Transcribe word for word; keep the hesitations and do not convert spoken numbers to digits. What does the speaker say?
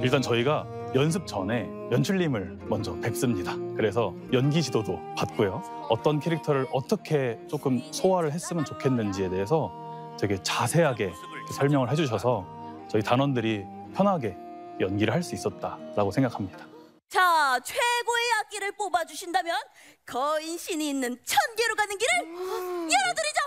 일단 저희가 연습 전에 연출님을 먼저 뵙습니다. 그래서 연기 지도도 받고요. 어떤 캐릭터를 어떻게 조금 소화를 했으면 좋겠는지에 대해서 되게 자세하게 설명을 해주셔서 저희 단원들이 편하게 연기를 할 수 있었다라고 생각합니다. 자, 최고의 악기를 뽑아주신다면 거인 신이 있는 천계로 가는 길을 열어드리자!